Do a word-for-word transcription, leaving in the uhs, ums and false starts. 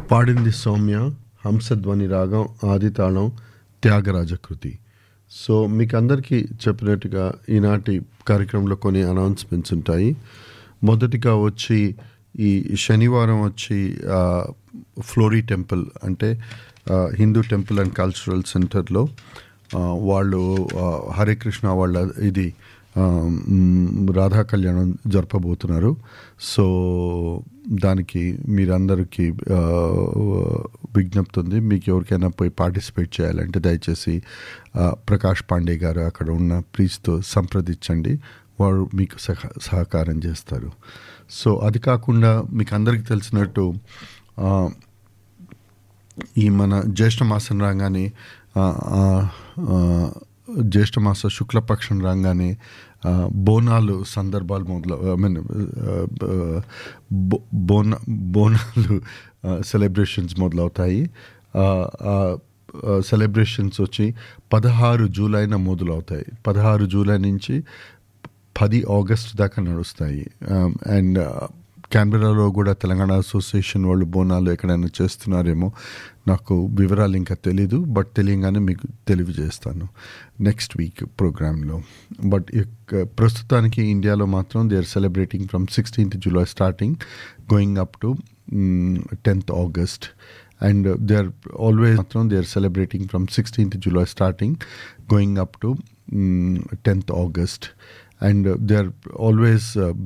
పాడింది సౌమ్య, హంసధ్వని రాగం, ఆదితాళం, త్యాగరాజ కృతి. సో మీకు అందరికీ చెప్పినట్టుగా ఈనాటి కార్యక్రమంలో కొన్ని అనౌన్స్మెంట్స్ ఉంటాయి. మొదటిగా వచ్చి ఈ శనివారం వచ్చి ఫ్లోరీ టెంపుల్ అంటే హిందూ టెంపుల్ అండ్ కల్చరల్ సెంటర్లో వాళ్ళు హరే కృష్ణ వాళ్ళ ఇది రాధా కళ్యాణం జరపబోతున్నారు. సో దానికి మీరందరికీ విజ్ఞప్తి ఉంది. మీకు ఎవరికైనా పోయి పార్టిసిపేట్ చేయాలంటే దయచేసి ప్రకాష్ పాండే గారు అక్కడ ఉన్న ప్రీస్తో సంప్రదించండి, వారు మీకు సహ సహకారం చేస్తారు. సో అది కాకుండా మీకు అందరికీ తెలిసినట్టు ఈ మన జ్యేష్ఠ మాసం రాగానే జ్యేష్ఠమాస శుక్లపక్షం రాగానే బోనాలు సందర్భాలు మొదలు ఐ మీన్ బోన బోనాలు సెలబ్రేషన్స్ మొదలవుతాయి. సెలబ్రేషన్స్ వచ్చి పదహారు జూలైన మొదలవుతాయి. పదహారు జూలై నుంచి పది ఆగస్ట్ దాకా నడుస్తాయి. అండ్ క్యాన్బెరాలో కూడా తెలంగాణ అసోసియేషన్ వాళ్ళు బోనాలు ఎక్కడైనా చేస్తున్నారేమో, నాకు వివరాలు ఇంకా తెలీదు, బట్ తెలియగానే మీకు తెలియజేస్తాను నెక్స్ట్ వీక్ ప్రోగ్రాంలో. బట్ ప్రస్తుతానికి ఇండియాలో మాత్రం they are celebrating from sixteenth July starting going up to tenth August. And they are always మాత్రం they are celebrating from sixteenth July starting going up to tenth August. And they are always uh,